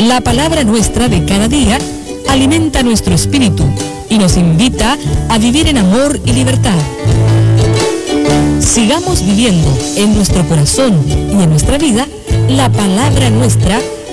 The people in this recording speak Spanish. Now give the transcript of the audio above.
La palabra nuestra de cada día alimenta nuestro espíritu y nos invita a vivir en amor y libertad. Sigamos viviendo en nuestro corazón y en nuestra vida la palabra nuestra